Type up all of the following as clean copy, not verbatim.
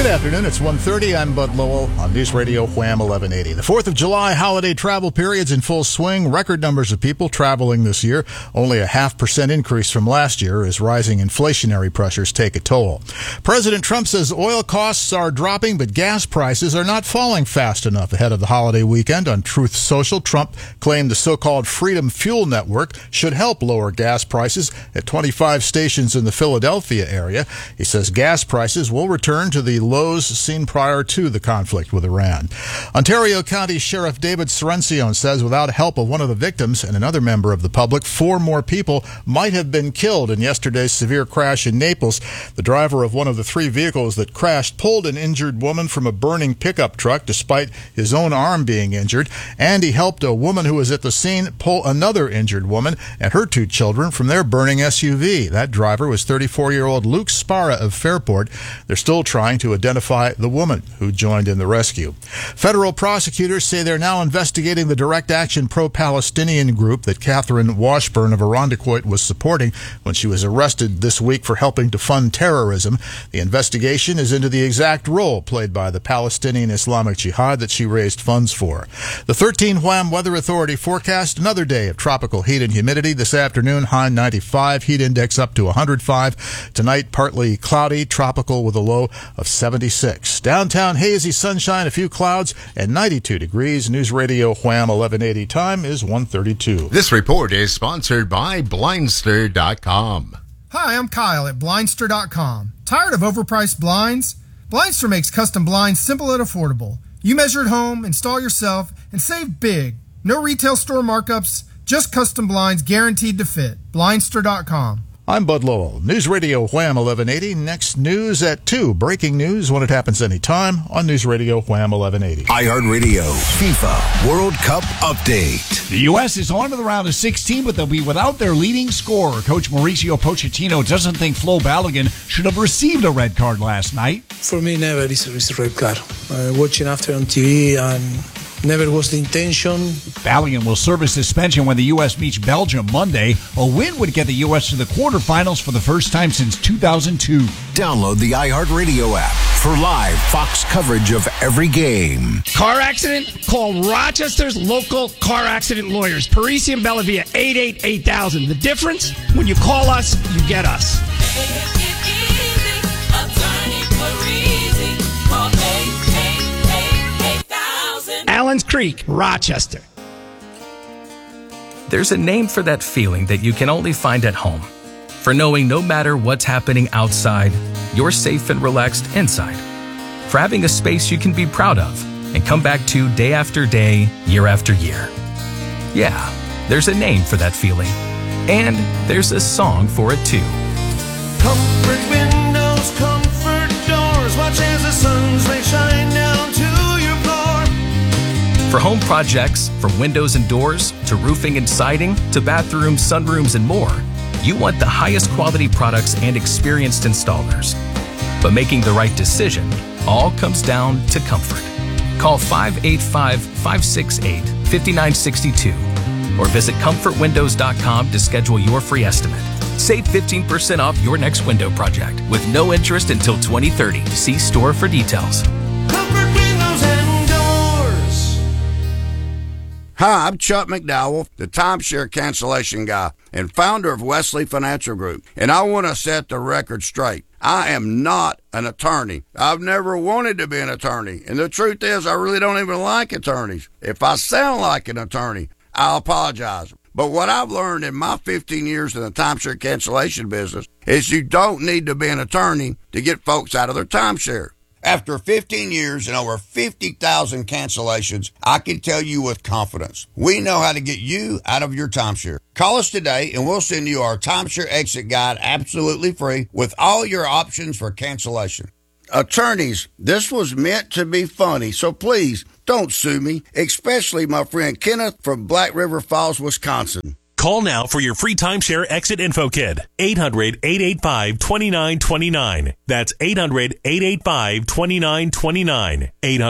Good afternoon. It's 1:30. I'm Bud Lowell on News Radio Wham 1180. The 4th of July holiday travel period's in full swing. Record numbers of people traveling this year. Only a 0.5% increase from last year as rising inflationary pressures take a toll. President Trump says oil costs are dropping, but gas prices are not falling fast enough ahead of the holiday weekend. On Truth Social, Trump claimed the so-called Freedom Fuel Network should help lower gas prices at 25 stations in the Philadelphia area. He says gas prices will return to the lows seen prior to the conflict with Iran. Ontario County Sheriff David Serencione says without help of one of the victims and another member of the public, 4 more people might have been killed in yesterday's severe crash in Naples. The driver of one of the 3 vehicles that crashed pulled an injured woman from a burning pickup truck despite his own arm being injured, and he helped a woman who was at the scene pull another injured woman and her 2 children from their burning SUV. That driver was 34-year-old Luke Sparra of Fairport. They're still trying to identify the woman who joined in the rescue. Federal prosecutors say they're now investigating the direct action pro-Palestinian group that Catherine Washburn of Irondequoit was supporting when she was arrested this week for helping to fund terrorism. The investigation is into the exact role played by the Palestinian Islamic Jihad that she raised funds for. The 13 Wham Weather Authority forecast another day of tropical heat and humidity. This afternoon, high 95, heat index up to 105. Tonight, partly cloudy, tropical with a low of 76. Downtown hazy sunshine, a few clouds, and 92 degrees. News Radio Wham 1180. Time is 1:32. This report is sponsored by Blindster.com. Hi, I'm Kyle at Blindster.com. Tired of overpriced blinds? Blindster makes custom blinds simple and affordable. You measure at home, install yourself, and save big. No retail store markups, just custom blinds guaranteed to fit. Blindster.com. I'm Bud Lowell. News Radio Wham 1180. Next news at 2. Breaking news when it happens anytime on News Radio Wham 1180. iHeartRadio FIFA World Cup Update. The U.S. is on to the round of 16, but they'll be without their leading scorer. Coach Mauricio Pochettino doesn't think Flo Balogun should have received a red card last night. For me, never is a red card. Watching after on TV and never was the intention. Balogun will serve a suspension when the U.S. meets Belgium Monday. A win would get the U.S. to the quarterfinals for the first time since 2002. Download the iHeartRadio app for live Fox coverage of every game. Car accident? Call Rochester's local car accident lawyers. Parisi and Bellavia, 888-8000. The difference? When you call us, you get us. Allen's Creek, Rochester. There's a name for that feeling that you can only find at home. For knowing no matter what's happening outside, you're safe and relaxed inside. For having a space you can be proud of and come back to day after day, year after year. Yeah, there's a name for that feeling. And there's a song for it too. Comfort windows, comfort doors, watch as the sun's rays shine down to your floor. For home projects, from windows and doors, to roofing and siding, to bathrooms, sunrooms, and more, you want the highest quality products and experienced installers. But making the right decision all comes down to comfort. Call 585-568-5962 or visit comfortwindows.com to schedule your free estimate. Save 15% off your next window project with no interest until 2030. See store for details. Comfort windows and doors. Hi, I'm Chuck McDowell, the timeshare cancellation guy and founder of Wesley Financial Group, and I want to set the record straight. I am not an attorney. I've never wanted to be an attorney, and the truth is I really don't even like attorneys. If I sound like an attorney, I'll apologize. But what I've learned in my 15 years in the timeshare cancellation business is you don't need to be an attorney to get folks out of their timeshare. After 15 years and over 50,000 cancellations, I can tell you with confidence, we know how to get you out of your timeshare. Call us today and we'll send you our timeshare exit guide absolutely free with all your options for cancellation. Attorneys, this was meant to be funny, so please don't sue me, especially my friend Kenneth from Black River Falls, Wisconsin. Call now for your free timeshare exit info kit. 800-885-2929. That's 800-885-2929.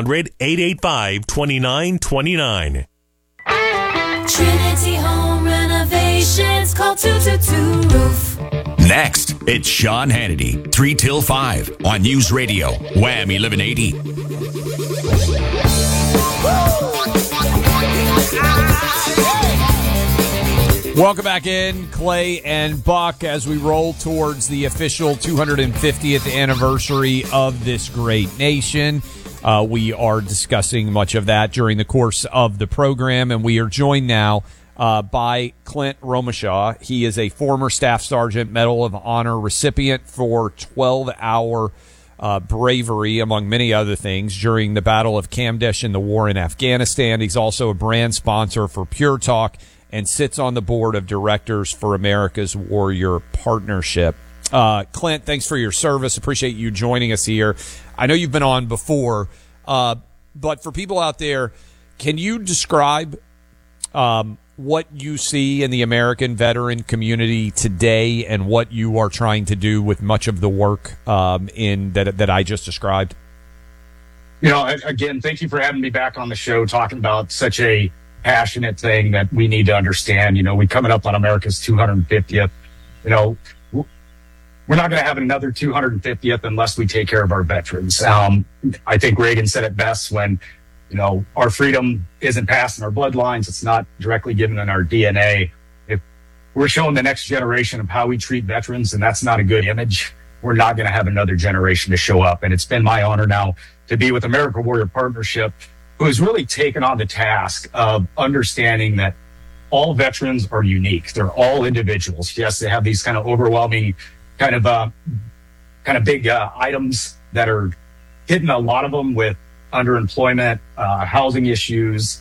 800-885-2929. Trinity Home Renovations. Call 222-ROOF. Next, it's Sean Hannity, 3 till 5 on News Radio, Wham 1180. Welcome back in, Clay and Buck, as we roll towards the official 250th anniversary of this great nation. We are discussing much of that during the course of the program, and we are joined now by Clint Romeshaw. He is a former Staff Sergeant Medal of Honor recipient for 12-hour bravery, among many other things, during the Battle of Kamdesh and the war in Afghanistan. He's also a brand sponsor for Pure Talk and sits on the board of directors for America's Warrior Partnership. Clint, thanks for your service. Appreciate you joining us here. I know you've been on before, but for people out there, can you describe what you see in the American veteran community today and what you are trying to do with much of the work that I just described? Again, thank you for having me back on the show, talking about such a passionate thing that we need to understand. We're coming up on America's 250th. We're not going to have another 250th unless we take care of our veterans. I think Reagan said it best when, our freedom isn't passed in our bloodlines. It's not directly given in our DNA. If we're showing the next generation of how we treat veterans, and that's not a good image, we're not going to have another generation to show up. And it's been my honor now to be with America Warrior Partnership, who has really taken on the task of understanding that all veterans are unique. They're all individuals. Yes, they have these kind of overwhelming kind of big items that are hitting a lot of them with underemployment, housing issues,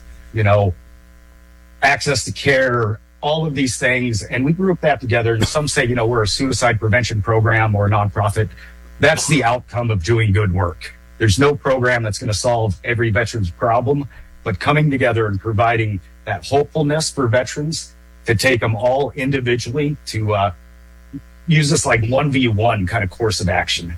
access to care, all of these things. And we group that together. And some say, we're a suicide prevention program or a nonprofit. That's the outcome of doing good work. There's no program that's going to solve every veteran's problem, but coming together and providing that hopefulness for veterans to take them all individually to use this like 1v1 kind of course of action.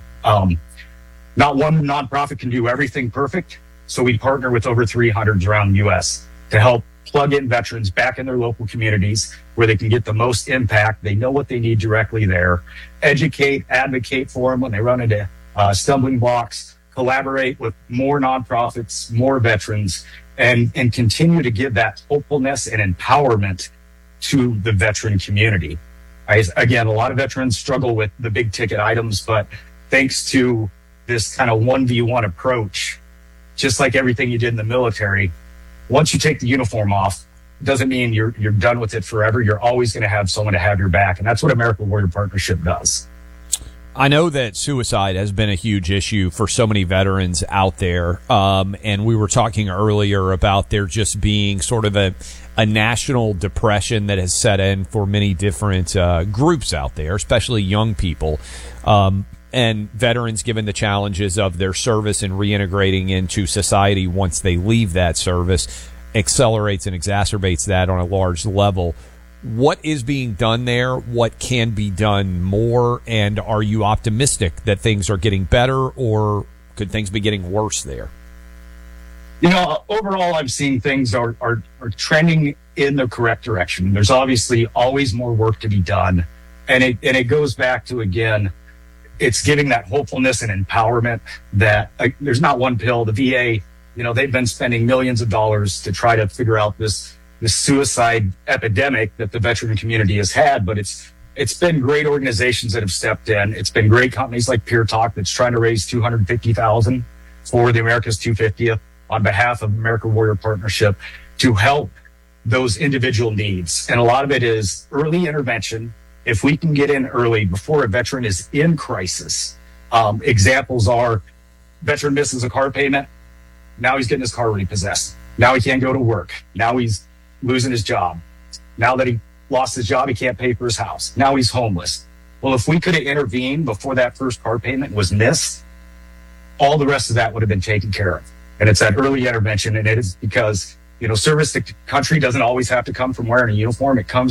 Not one nonprofit can do everything perfect, so we partner with over 300 around the U.S. to help plug in veterans back in their local communities where they can get the most impact. They know what they need directly there. Educate, advocate for them when they run into stumbling blocks. Collaborate with more nonprofits, more veterans, and continue to give that hopefulness and empowerment to the veteran community. Again, a lot of veterans struggle with the big ticket items, but thanks to this kind of 1v1 approach, just like everything you did in the military, once you take the uniform off, it doesn't mean you're done with it forever. You're always going to have someone to have your back. And that's what America Warrior Partnership does. I know that suicide has been a huge issue for so many veterans out there. And we were talking earlier about there just being sort of a national depression that has set in for many different groups out there, especially young people. And veterans, given the challenges of their service and reintegrating into society once they leave that service, accelerates and exacerbates that on a large level. What is being done there? What can be done more? And are you optimistic that things are getting better, or could things be getting worse there? Overall, I'm seeing things are trending in the correct direction. There's obviously always more work to be done. And it goes back to, again, it's giving that hopefulness and empowerment that there's not one pill. The VA, they've been spending millions of dollars to try to figure out this suicide epidemic that the veteran community has had, but it's been great organizations that have stepped in. It's been great companies like Pure Talk that's trying to raise $250,000 for the America's 250th on behalf of America Warrior Partnership to help those individual needs. And a lot of it is early intervention. If we can get in early before a veteran is in crisis, examples are veteran misses a car payment. Now he's getting his car repossessed. Now he can't go to work. Now he's losing his job. Now that he lost his job, he can't pay for his house. Now he's homeless. Well, if we could have intervened before that first car payment was missed, all the rest of that would have been taken care of. And it's that early intervention. And it is because, service to country doesn't always have to come from wearing a uniform. It comes